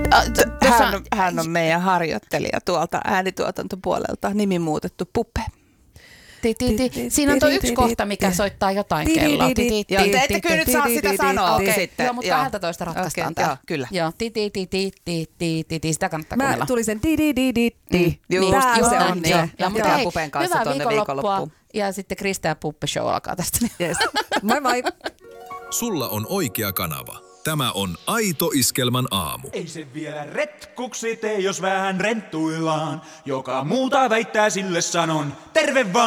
Hän on meidän harjoittelija tuolta äänituotantopuolelta, nimi muutettu Pupe. Siinä on tuo yksi kohta, mikä soittaa jotain kelloa. Joo, te ette kyllä nyt saa sitä sanoa sitten. Joo, mutta 12 ratkaistaan tämä. Kyllä. Joo, sitä kannattaa kuunnella. Mä tuli sen di. Just se näin, on niin. se. Ja Mutta hei, Pupen kanssa hyvää tuonne viikonloppuun. ja sitten Krista ja Puppe show alkaa tästä. Yes. Moi moi. Sulla on oikea kanava. Tämä on Aito Iskelmän aamu. Ei se vielä retkuksi tee, jos vähän renttuillaan. Joka muuta väittää, sille sanon terve vaan.